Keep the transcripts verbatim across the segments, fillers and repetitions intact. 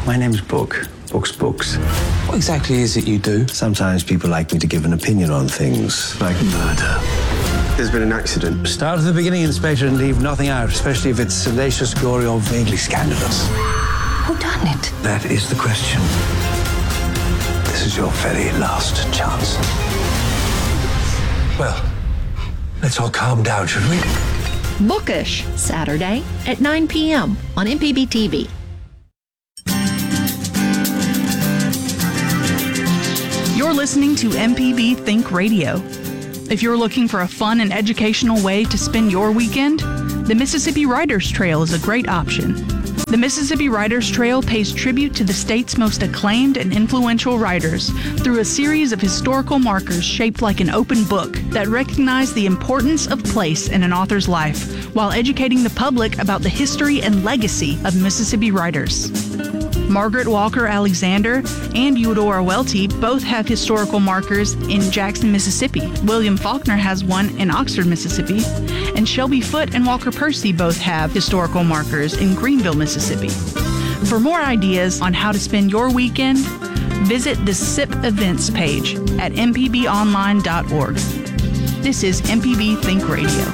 My name's Book. Book's Books. What exactly is it you do? Sometimes people like me to give an opinion on things, like murder. There's been an accident. Start at the beginning, Inspector, and leave nothing out, especially if it's salacious, gory, or vaguely scandalous. Who done it? That is the question. This is your very last chance. Well, let's all calm down, should we? Bookish, Saturday at nine p.m. on M P B T V. You're listening to M P B Think Radio. If you're looking for a fun and educational way to spend your weekend, the Mississippi Writers Trail is a great option. The Mississippi Writers Trail pays tribute to the state's most acclaimed and influential writers through a series of historical markers shaped like an open book that recognize the importance of place in an author's life while educating the public about the history and legacy of Mississippi writers. Margaret Walker Alexander and Eudora Welty both have historical markers in Jackson, Mississippi. William Faulkner has one in Oxford, Mississippi. And Shelby Foote and Walker Percy both have historical markers in Greenville, Mississippi. For more ideas on how to spend your weekend, visit the S I P events page at m p b online dot org. This is M P B Think Radio.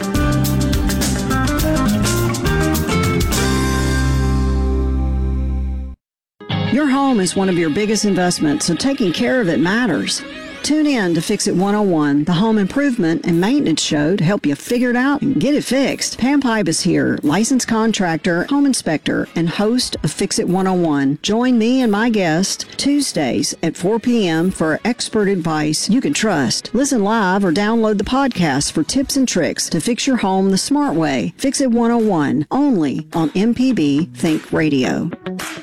Your home is one of your biggest investments, so taking care of it matters. Tune in to Fix It one oh one, the home improvement and maintenance show to help you figure it out and get it fixed. Pam Pipe is here, licensed contractor, home inspector, and host of Fix It one oh one. Join me and my guest Tuesdays at four p.m. for expert advice you can trust. Listen live or download the podcast for tips and tricks to fix your home the smart way. Fix It one oh one, only on M P B Think Radio.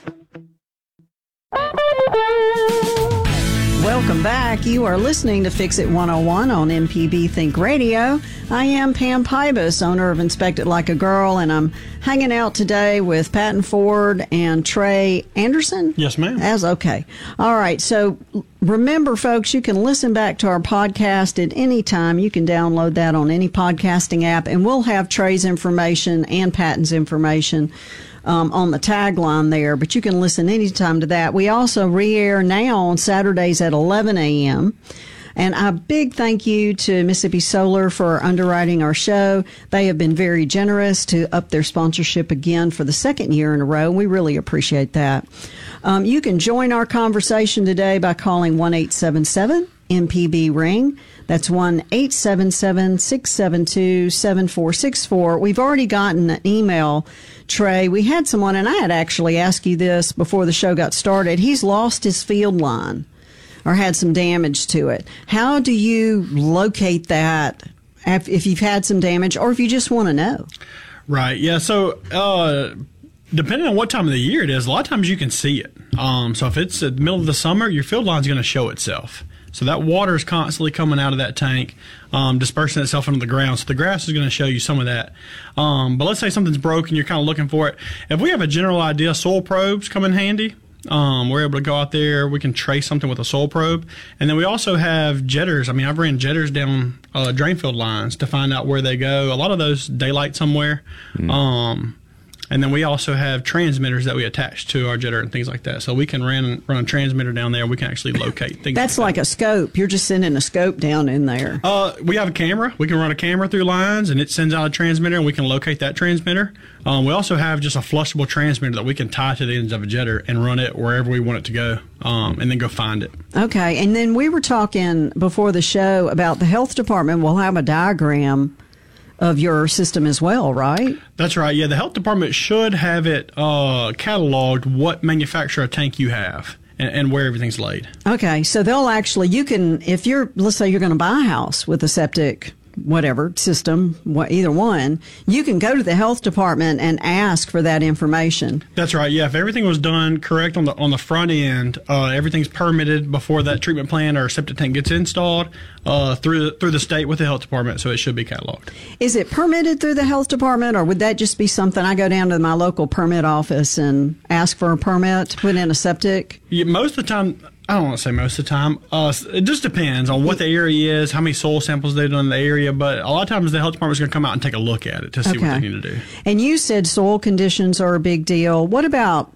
Welcome back. You are listening to Fix It one oh one on M P B Think Radio. I am Pam Pybus, owner of Inspect It Like a Girl, and I'm hanging out today with Patton Ford and Trey Anderson. Yes, ma'am. As okay. All right. So remember, folks, you can listen back to our podcast at any time. You can download that on any podcasting app, and we'll have Trey's information and Patton's information Um, on the tagline there, but you can listen anytime to that. We also re-air now on Saturdays at eleven a.m. And a big thank you to Mississippi Solar for underwriting our show. They have been very generous to up their sponsorship again for the second year in a row. We really appreciate that. Um, you can join our conversation today by calling one eight seven seven M P B ring. That's one eight seven seven, six seven two, seven four six four. We've already gotten an email, Trey. We had someone, and I had actually asked you this before the show got started. He's lost his field line or had some damage to it. How do you locate that if you've had some damage or if you just want to know? Right. Yeah. So, uh, depending on what time of the year it is, a lot of times you can see it. Um, so if it's the middle of the summer, your field line is going to show itself. So that water is constantly coming out of that tank, um, dispersing itself into the ground. So the grass is going to show you some of that. Um, but let's say something's broken, you're kind of looking for it. If we have a general idea, soil probes come in handy. Um, we're able to go out there. We can trace something with a soil probe. And then we also have jetters. I mean, I've ran jetters down uh, drain field lines to find out where they go. A lot of those daylight somewhere. Mm. Um And then we also have transmitters that we attach to our jetter and things like that. So we can run run a transmitter down there. We can actually locate things. That's like, like that. a scope. You're just sending a scope down in there. Uh, we have a camera. We can run a camera through lines, and it sends out a transmitter, and we can locate that transmitter. Um, we also have just a flushable transmitter that we can tie to the ends of a jetter and run it wherever we want it to go, um, and then go find it. Okay. And then we were talking before the show about the health department will have a diagram of your system as well, right? That's right. Yeah, the health department should have it uh, cataloged what manufacturer of tank you have and, and where everything's laid. Okay, so they'll actually, you can, if you're, let's say you're going to buy a house with a septic whatever system, what, either one, you can go to the health department and ask for that information. That's right. Yeah, if everything was done correct on the on the front end, uh, everything's permitted before that treatment plant or septic tank gets installed uh, through through the state with the health department, so it should be cataloged. Is it permitted through the health department, or would that just be something I go down to my local permit office and ask for a permit to put in a septic? Yeah, most of the time. I don't want to say most of the time. Uh, it just depends on what the area is, how many soil samples they've done in the area. But a lot of times the health department's going to come out and take a look at it to see okay. what they need to do. And you said soil conditions are a big deal. What about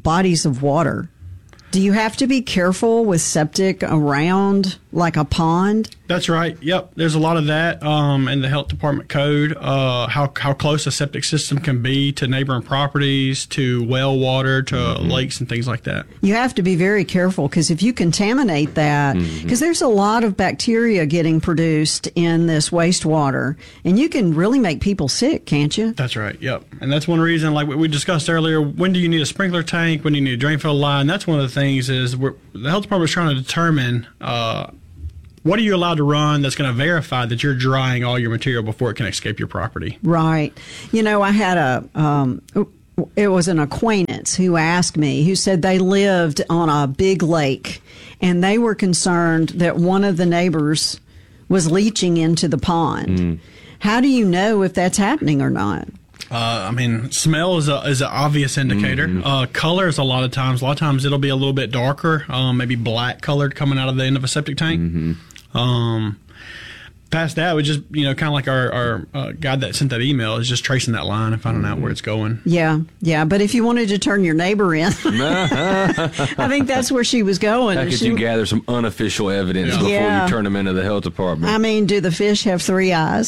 bodies of water. Do you have to be careful with septic around like a pond? That's right. Yep. There's a lot of that um, in the health department code. Uh, how how close a septic system can be to neighboring properties, to well water, to mm-hmm. lakes and things like that. You have to be very careful because if you contaminate that, because mm-hmm. there's a lot of bacteria getting produced in this wastewater, and you can really make people sick, can't you? That's right. Yep. And that's one reason, like we discussed earlier, when do you need a sprinkler tank? When do you need a drain field line? That's one of the things is we're, the health department is trying to determine. Uh, What are you allowed to run that's going to verify that you're drying all your material before it can escape your property? Right. You know, I had a, um, it was an acquaintance who asked me, who said they lived on a big lake and they were concerned that one of the neighbors was leaching into the pond. Mm. How do you know if that's happening or not? Uh, I mean, smell is a is an obvious indicator. Mm-hmm. Uh, colors, a lot of times, a lot of times it'll be a little bit darker, um, maybe black colored coming out of the end of a septic tank. Mm-hmm. Um, past that, we just, you know, kind of like our, our uh, guy that sent that email is just tracing that line and finding mm-hmm. out where it's going. Yeah, yeah. But if you wanted to turn your neighbor in, I think that's where she was going. How could she, you gather some unofficial evidence yeah. before yeah. you turn them into the health department? I mean, do the fish have three eyes?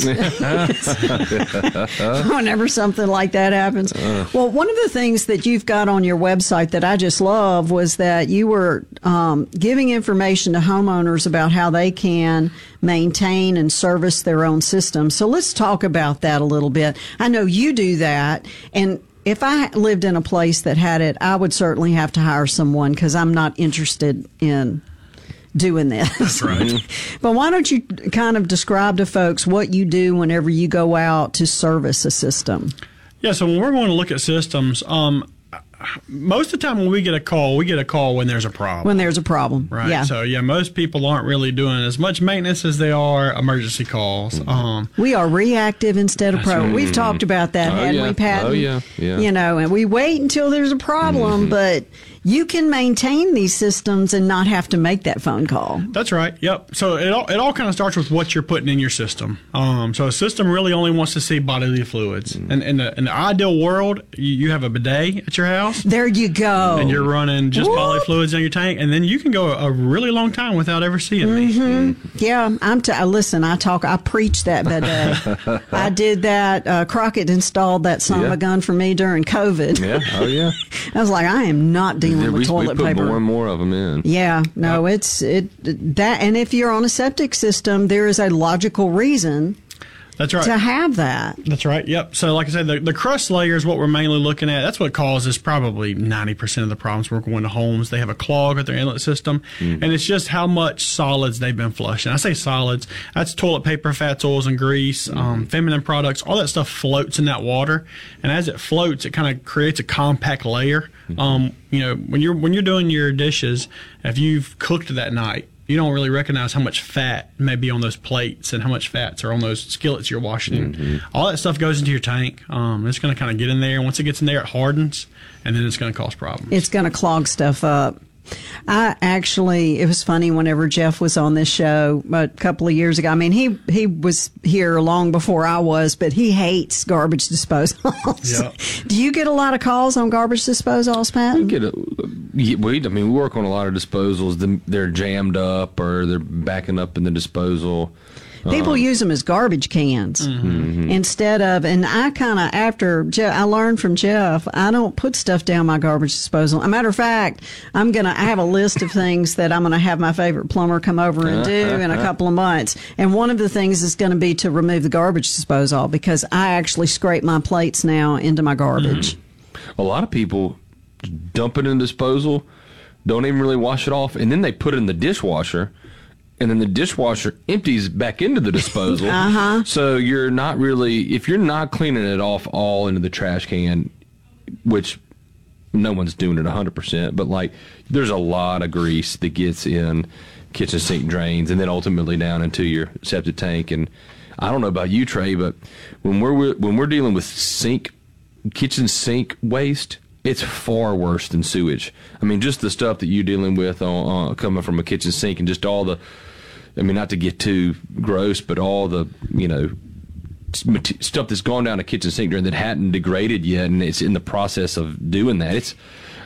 Whenever something like that happens. Uh. Well, one of the things that you've got on your website that I just love was that you were um, giving information to homeowners about how they can maintain and service their own system. So let's talk about that a little bit. I know you do that, and if I lived in a place that had it, I would certainly have to hire someone because I'm not interested in doing this. That's right. But why don't you kind of describe to folks what you do whenever you go out to service a system? Yeah, so when we're going to look at systems, um, most of the time when we get a call, we get a call when there's a problem. When there's a problem, right? Yeah. So yeah, most people aren't really doing as much maintenance as they are emergency calls. Mm-hmm. Um, we are reactive instead of pro. Right. We've talked about that, oh, hadn't yeah. we, Pat? Oh yeah, yeah. You know, and we wait until there's a problem, mm-hmm. but you can maintain these systems and not have to make that phone call. That's right. Yep. So it all it all kind of starts with what you're putting in your system. Um, so a system really only wants to see bodily fluids. Mm-hmm. And in the in the ideal world, you, you have a bidet at your house. There you go. And you're running just Whoop. bodily fluids in your tank, and then you can go a, a really long time without ever seeing mm-hmm. me. Mm-hmm. Yeah, I'm. T- listen, I talk. I preach that bidet. I did that. Uh, Crockett installed that son yeah. of a gun for me during COVID. Yeah. Oh yeah. I was like, I am not dealing yeah, with we, toilet we put paper. More and more of them in. Yeah. No, yep. it's it that. And if you're on a septic system, there is a logical reason. That's right. To have that. That's right. Yep. So like I said, the, the crust layer is what we're mainly looking at. That's what causes probably ninety percent of the problems we're going to homes. They have a clog at their inlet system, mm-hmm. and it's just how much solids they've been flushing. I say solids. That's toilet paper, fats, oils, and grease, mm-hmm. um, feminine products. All that stuff floats in that water, and as it floats, it kind of creates a compact layer. Mm-hmm. Um, you know, when you're when you're doing your dishes, if you've cooked that night, you don't really recognize how much fat may be on those plates and how much fats are on those skillets you're washing. Mm-hmm. All that stuff goes into your tank. Um, it's going to kind of get in there. Once it gets in there, it hardens, and then it's going to cause problems. It's going to clog stuff up. I actually, it was funny whenever Jeff was on this show a couple of years ago. I mean, he, he was here long before I was, but he hates garbage disposals. Yep. Do you get a lot of calls on garbage disposals, Pat? We get a, we, I mean, we work on a lot of disposals. They're jammed up or they're backing up in the disposal. People um, use them as garbage cans mm-hmm. instead of, and I kind of, after Jeff, I learned from Jeff, I don't put stuff down my garbage disposal. A matter of fact, I'm going to, I have a list of things that I'm going to have my favorite plumber come over and do in a couple of months. And one of the things is going to be to remove the garbage disposal because I actually scrape my plates now into my garbage. Mm-hmm. A lot of people dump it in the disposal, don't even really wash it off, and then they put it in the dishwasher. And then the dishwasher empties back into the disposal. uh-huh. So you're not really, if you're not cleaning it off all into the trash can, which no one's doing it one hundred percent, but like there's a lot of grease that gets in kitchen sink drains and then ultimately down into your septic tank. And I don't know about you, Trey, but when we're when we're dealing with sink, kitchen sink waste, it's far worse than sewage. I mean, just the stuff that you're dealing with on, uh, coming from a kitchen sink and just all the, I mean, not to get too gross, but all the, you know, stuff that's gone down a kitchen sink drain that hadn't degraded yet, and it's in the process of doing that. It's,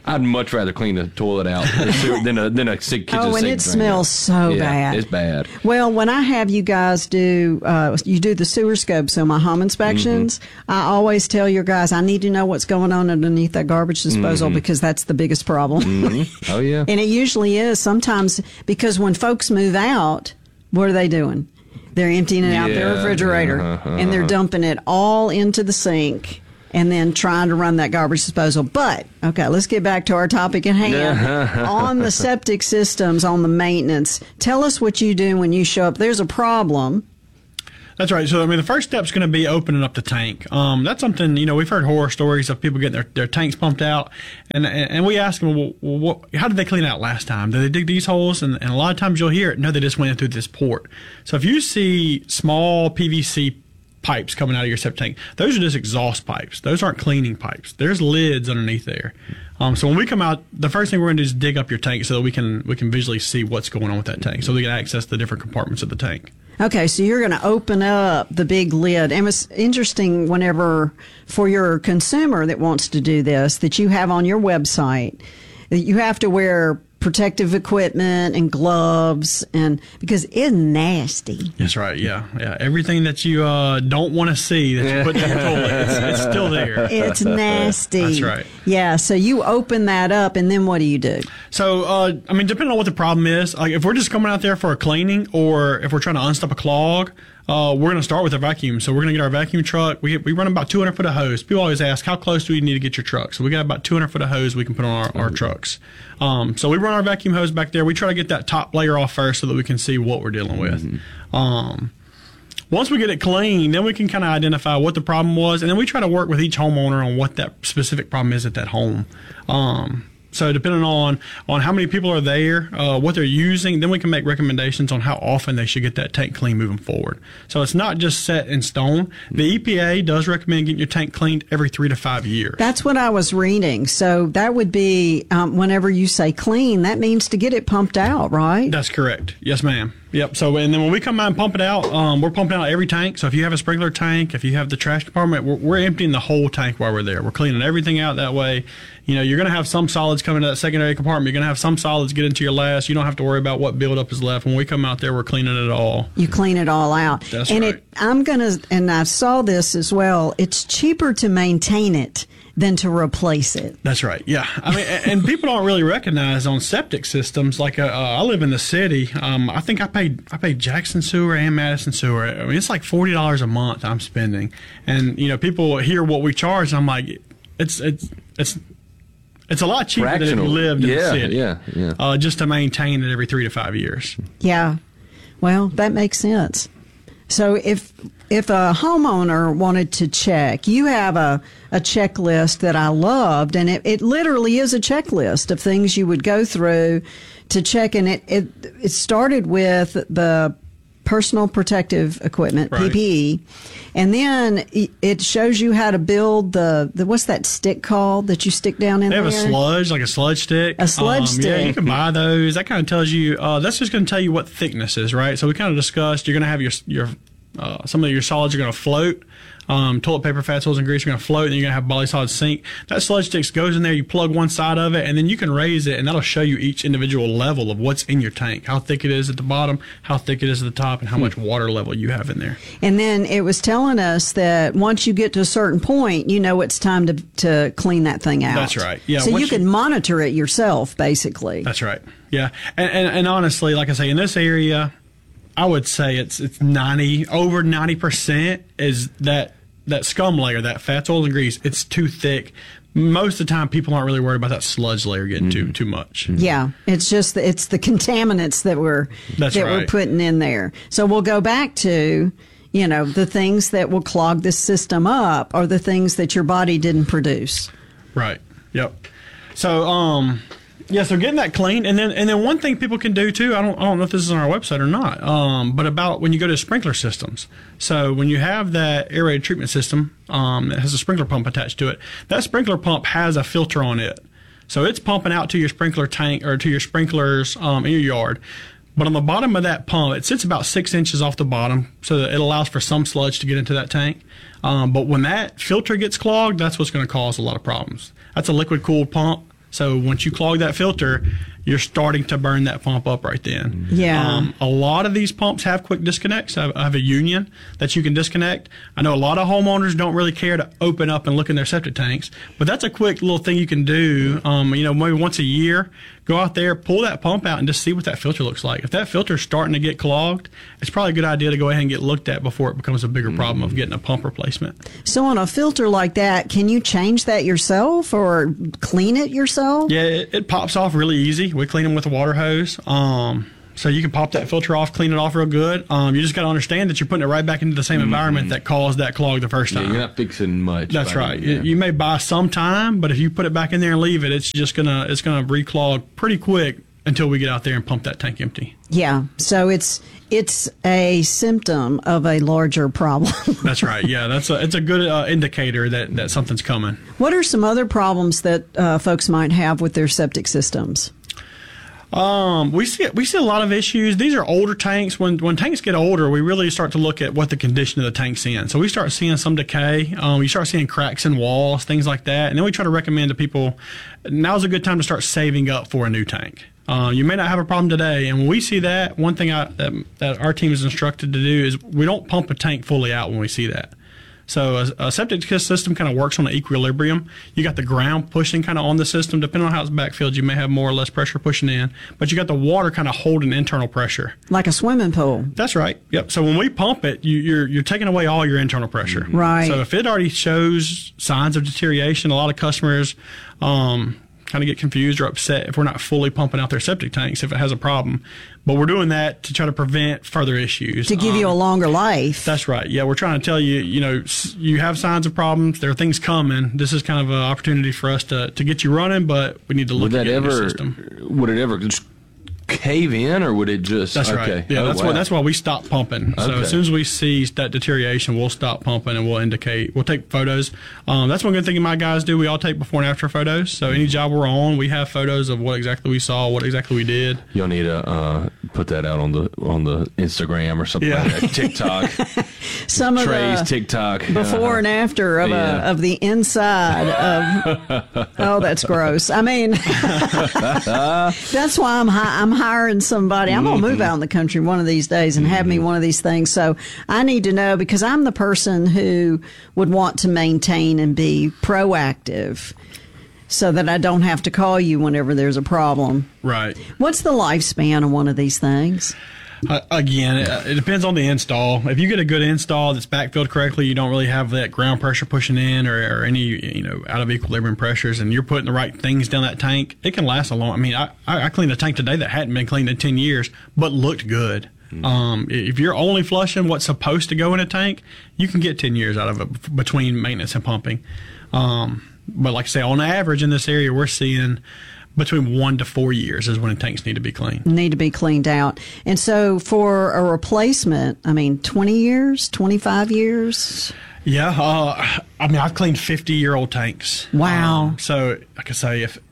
I'd much rather clean the toilet out than a than a sick kitchen Oh, and sink it drain smells out. so Yeah, bad. It's bad. Well, when I have you guys do, uh, you do the sewer scope, so my home inspections, Mm-hmm. I always tell your guys, I need to know what's going on underneath that garbage disposal Mm-hmm. because that's the biggest problem. Mm-hmm. Oh yeah. And it usually is sometimes because when folks move out, what are they doing? They're emptying it out their Yeah, refrigerator uh-huh, and they're dumping it all into the sink and then trying to run that garbage disposal. But, okay, let's get back to our topic at hand. On the septic systems, on the maintenance, tell us what you do when you show up. There's a problem. That's right. So, I mean, the first step's going to be opening up the tank. Um, that's something, you know, we've heard horror stories of people getting their, their tanks pumped out. And, and and we ask them, well, what, how did they clean out last time? Did they dig these holes? And, and a lot of times you'll hear it. No, they just went in through this port. So if you see small P V C pipes coming out of your septic tank, those are just exhaust pipes. Those aren't cleaning pipes. There's lids underneath there. Um, so when we come out, the first thing we're going to do is dig up your tank so that we can we can visually see what's going on with that tank, so we can access the different compartments of the tank. Okay, so you're going to open up the big lid. And it's interesting whenever, for your consumer that wants to do this, that you have on your website, that you have to wear protective equipment and gloves, and because it's nasty. That's right. Yeah, yeah. Everything that you uh, don't want to see that you put in your toilet, it's, it's still there. It's nasty. That's right. Yeah, so you open that up, and then what do you do? So, uh, I mean, depending on what the problem is, like if we're just coming out there for a cleaning, or if we're trying to unstop a clog, uh, we're going to start with a vacuum. So we're going to get our vacuum truck. We we run about two hundred foot of hose. People always ask, how close do we need to get your truck? So we got about two hundred foot of hose we can put on our, our trucks. Um, so we run our vacuum hose back there. We try to get that top layer off first so that we can see what we're dealing with. Mm-hmm. Um, once we get it clean, then we can kind of identify what the problem was, and then we try to work with each homeowner on what that specific problem is at that home. Um, so depending on, on how many people are there, uh, what they're using, then we can make recommendations on how often they should get that tank clean moving forward. So it's not just set in stone. The E P A does recommend getting your tank cleaned every three to five years. That's what I was reading. So that would be, um, whenever you say clean, that means to get it pumped out, right? That's correct. Yes, ma'am. Yep. So, and then when we come out and pump it out, um, we're pumping out every tank. So if you have a sprinkler tank, if you have the trash compartment, we're, we're emptying the whole tank while we're there. We're cleaning everything out that way. You know, you're going to have some solids coming to that secondary compartment. You're going to have some solids get into your last. You don't have to worry about what buildup is left. When we come out there, we're cleaning it all. You clean it all out. That's and right. it, I'm going to, and I saw this as well, it's cheaper to maintain it than to replace it. That's right. Yeah. I mean, and, and people don't really recognize on septic systems. Like, uh, uh, I live in the city. Um, I think I paid I paid Jackson Sewer and Madison Sewer. I mean, it's like forty dollars a month I'm spending. And you know, people hear what we charge, and I'm like, it's it's it's it's a lot cheaper than if you Fractional. lived in Yeah, the city. yeah, yeah. Uh, just to maintain it every three to five years. Yeah. Well, that makes sense. So if if a homeowner wanted to check, you have a, a checklist that I loved, and it, it literally is a checklist of things you would go through to check. And it, it, it started with the personal protective equipment, Right. P P E, and then it shows you how to build the, the what's that stick called that you stick down in They have there? a sludge, like a sludge stick. A sludge um, stick. Yeah, you can buy those. That kind of tells you, uh, that's just going to tell you what thickness is, right? So we kind of discussed, you're going to have your, your uh, some of your solids are going to float. Um, toilet paper, fats, oils, and grease are going to float, and you're going to have body solid sink. That sludge stick goes in there, you plug one side of it, and then you can raise it, and that'll show you each individual level of what's in your tank, how thick it is at the bottom, how thick it is at the top, and how much water level you have in there. And then it was telling us that once you get to a certain point, you know it's time to to clean that thing out. That's right. Yeah, So you once can you- monitor it yourself, basically. That's right. Yeah, and, and and honestly, like I say, in this area, I would say it's it's ninety over ninety percent is that that scum layer, that fats, oils, and grease. It's too thick. Most of the time, people aren't really worried about that sludge layer getting Mm-hmm. too too much. Yeah, it's just the, it's the contaminants that we're That's that we're right. putting in there. So we'll go back to, you know, the things that will clog this system up are the things that your body didn't produce. Right. Yep. So, um, yeah. So getting that clean, and then and then one thing people can do too. I don't I don't know if this is on our website or not. Um, but about when you go to sprinkler systems. So when you have that aerated treatment system, um, that has a sprinkler pump attached to it, that sprinkler pump has a filter on it. So it's pumping out to your sprinkler tank or to your sprinklers um, in your yard. But on the bottom of that pump, it sits about six inches off the bottom, so that it allows for some sludge to get into that tank. Um, but when that filter gets clogged, that's what's going to cause a lot of problems. That's a liquid-cooled pump. So once you clog that filter, you're starting to burn that pump up right then. Yeah. Um, a lot of these pumps have quick disconnects. I have, I have a union that you can disconnect. I know a lot of homeowners don't really care to open up and look in their septic tanks, but that's a quick little thing you can do. Um, you know, maybe once a year, go out there, pull that pump out, and just see what that filter looks like. If that filter's starting to get clogged, it's probably a good idea to go ahead and get looked at before it becomes a bigger mm-hmm. problem of getting a pump replacement. So on a filter like that, can you change that yourself or clean it yourself? Yeah, it, it pops off really easy. We clean them with a water hose. Um, so you can pop that filter off, clean it off real good. Um, you just got to understand that you're putting it right back into the same mm-hmm. environment that caused that clog the first time. Yeah, you're not fixing much. That's right. In, yeah. You may buy some time, but if you put it back in there and leave it, it's just gonna it's gonna reclog pretty quick until we get out there and pump that tank empty. Yeah. So it's it's a symptom of a larger problem. That's right. Yeah, that's a it's a good uh, indicator that that something's coming. What are some other problems that uh, folks might have with their septic systems? Um, we see we see a lot of issues. These are older tanks. When when tanks get older, we really start to look at what the condition of the tank's in. So we start seeing some decay. Um, you start seeing cracks in walls, things like that. And then we try to recommend to people, now's a good time to start saving up for a new tank. Uh, you may not have a problem today, and when we see that, one thing I, that, that our team is instructed to do is we don't pump a tank fully out when we see that. So a, a septic system kind of works on an equilibrium. You got the ground pushing kind of on the system. Depending on how it's backfilled, you may have more or less pressure pushing in, but you got the water kind of holding internal pressure. Like a swimming pool. That's right. Yep. So when we pump it, you, you're you're taking away all your internal pressure. Right. So if it already shows signs of deterioration, a lot of customers um, kind of get confused or upset if we're not fully pumping out their septic tanks if it has a problem. But we're doing that to try to prevent further issues. To give um, you a longer life. That's right. Yeah, we're trying to tell you, you know, you have signs of problems. There are things coming. This is kind of an opportunity for us to, to get you running, but we need to look at your system. Would it ever just cave in, or would it just? That's okay. right. Yeah, oh, that's wow. why that's why we stop pumping. So okay. as soon as we see that deterioration, we'll stop pumping and we'll indicate. We'll take photos. Um, that's one good thing my guys do. We all take before and after photos. So any job we're on, we have photos of what exactly we saw, what exactly we did. You'll need to uh, put that out on the on the Instagram or something yeah. like that. TikTok. Some of Trey's the TikTok before uh, and after of yeah. a, of the inside of. Oh, that's gross. I mean, that's why I'm hi- I'm hiring somebody. I'm going to move out in the country one of these days and have me one of these things. So I need to know, because I'm the person who would want to maintain and be proactive so that I don't have to call you whenever there's a problem. Right. What's the lifespan of one of these things? Uh, again, it, it depends on the install. If you get a good install that's backfilled correctly, you don't really have that ground pressure pushing in or, or any, you know, out of equilibrium pressures, and you're putting the right things down that tank, it can last a long. I mean, I, I cleaned a tank today that hadn't been cleaned in ten years, but looked good. Mm-hmm. Um, if you're only flushing what's supposed to go in a tank, you can get ten years out of it between maintenance and pumping. Um, but like I say, on average in this area, we're seeing between one to four years is when tanks need to be cleaned. Need to be cleaned out. And so for a replacement, I mean, twenty years, twenty-five years? Yeah. Uh, I mean, I've cleaned fifty-year-old tanks. Wow. Um, so, like I say, if...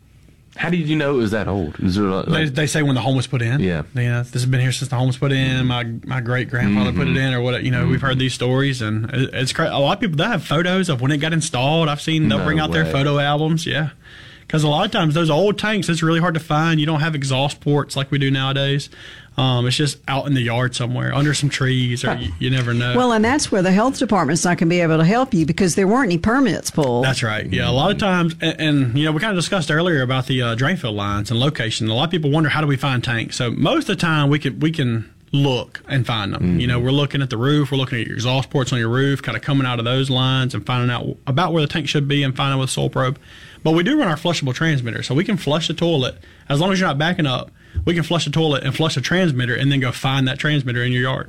How did you know it was that old? Is there like, they, they say when the home was put in. Yeah. Yeah. This has been here since the home was put in. My my great grandfather mm-hmm. put it in, or what? You know, mm-hmm. we've heard these stories, and it, it's crazy. A lot of people, they have photos of when it got installed. I've seen they'll no bring out way. their photo albums. Yeah. Because a lot of times those old tanks, it's really hard to find. You don't have exhaust ports like we do nowadays. Um, it's just out in the yard somewhere, under some trees, or you, you never know. Well, and that's where the health department's not going to be able to help you, because there weren't any permits pulled. That's right. Yeah, a lot of times, and, and you know, we kind of discussed earlier about the uh, drain field lines and location. A lot of people wonder, how do we find tanks? So most of the time, we can we can look and find them. Mm-hmm. You know, we're looking at the roof, we're looking at your exhaust ports on your roof, kind of coming out of those lines and finding out about where the tank should be and finding with a soil probe. But we do run our flushable transmitter, so we can flush the toilet. As long as you're not backing up, we can flush the toilet and flush the transmitter and then go find that transmitter in your yard.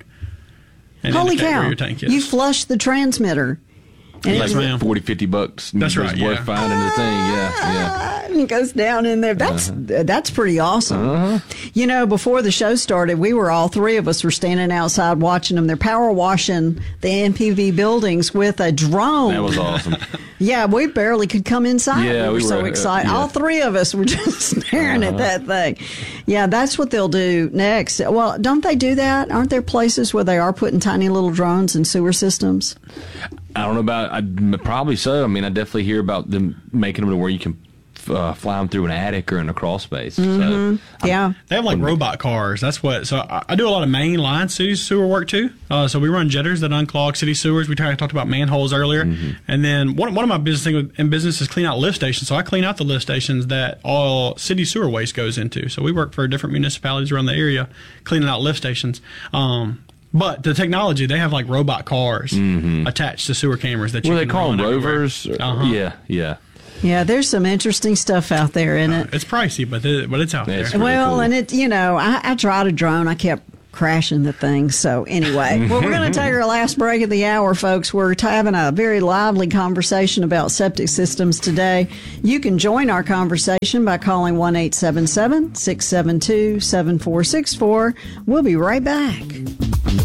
And holy cow, where your tank is. You flush the transmitter. And yes, ma'am. forty, fifty bucks. That's right. Worth yeah. finding the thing. Yeah, yeah. And it goes down in there. That's uh-huh. that's pretty awesome. Uh-huh. You know, before the show started, we were all three of us were standing outside watching them. They're power washing the M P B buildings with a drone. That was awesome. Yeah, we barely could come inside. Yeah, we were, we so were, excited. uh, yeah. All three of us were just staring uh-huh. at that thing. Yeah, that's what they'll do next. Well, don't they do that? Aren't there places where they are putting tiny little drones in sewer systems? I don't know about, I, probably so. I mean, I definitely hear about them making them to where you can uh, fly them through an attic or in a crawl space. Mm-hmm. So, yeah. They have like robot cars. That's what. So I, I do a lot of main line city sewer work too. Uh, so we run jetters that unclog city sewers. We talked talked about manholes earlier, mm-hmm. and then one one of my business things in business is clean out lift stations. So I clean out the lift stations that all city sewer waste goes into. So we work for different municipalities around the area, cleaning out lift stations. Um, But the technology, they have like robot cars mm-hmm. attached to sewer cameras that you well, can they call run them everywhere. rovers. Uh-huh. Yeah, yeah. Yeah, there's some interesting stuff out there in Uh, it. it's pricey, but it, but it's out It's there. really Well, cool. and it, you know, I, I tried a drone. I kept crashing the thing. So anyway, well, we're going to take our last break of the hour, folks. We're t- having a very lively conversation about septic systems today. You can join our conversation by calling one eight seven seven, six seven two, seven four six four. We'll be right back.